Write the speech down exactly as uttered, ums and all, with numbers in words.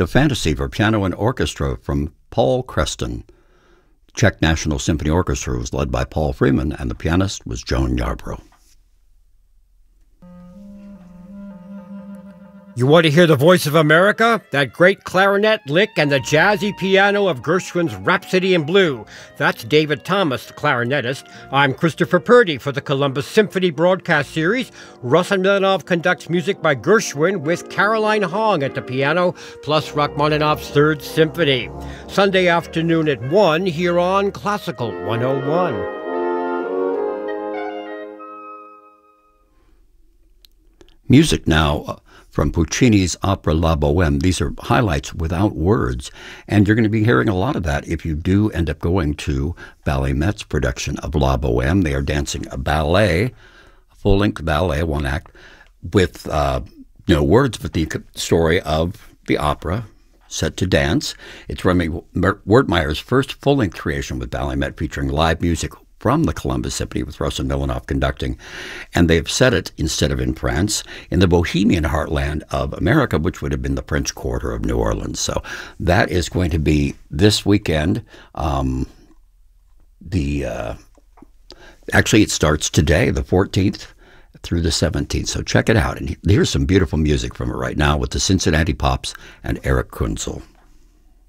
The Fantasy for Piano and Orchestra from Paul Creston. Czech National Symphony Orchestra was led by Paul Freeman, and the pianist was Joan Yarbrough. You want to hear the voice of America? That great clarinet lick and the jazzy piano of Gershwin's Rhapsody in Blue. That's David Thomas, the clarinetist. I'm Christopher Purdy for the Columbus Symphony broadcast series. Ruslan Milanov conducts music by Gershwin with Caroline Hong at the piano, plus Rachmaninoff's Third Symphony. Sunday afternoon at one here on Classical one oh one. Music now uh, from Puccini's opera La Bohème. These are highlights without words, and you're going to be hearing a lot of that if you do end up going to Ballet Met's production of La Bohème. They are dancing a ballet, a full-length ballet, one act, with uh, no words, but the story of the opera set to dance. It's Remy Wertmeyer's first full-length creation with Ballet Met, featuring live music from the Columbus Symphony with Ruslan Milanov conducting. And they've set it, instead of in France, in the Bohemian heartland of America, which would have been the French Quarter of New Orleans. So that is going to be this weekend. Um, the uh, Actually, it starts today, the fourteenth, through the seventeenth. So check it out. And here's some beautiful music from it right now with the Cincinnati Pops and Eric Kunzel.